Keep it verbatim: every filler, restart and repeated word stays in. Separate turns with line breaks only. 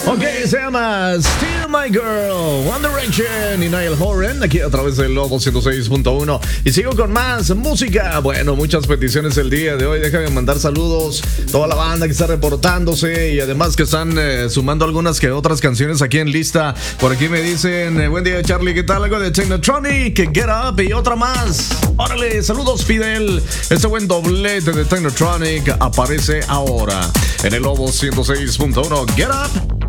Ok, se llama Still My Girl, One Direction y Niall Horan, aquí a través del Lobo ciento seis punto uno. Y sigo con más música. Bueno, muchas peticiones el día de hoy. Déjame mandar saludos a toda la banda que está reportándose y además que están eh, sumando algunas que otras canciones aquí en lista. Por aquí me dicen, eh, buen día Charlie, ¿qué tal? Algo de Technotronic, Get Up y otra más. Órale, saludos Fidel. Este buen doblete de Technotronic aparece ahora en el Lobo ciento seis punto uno. Get Up.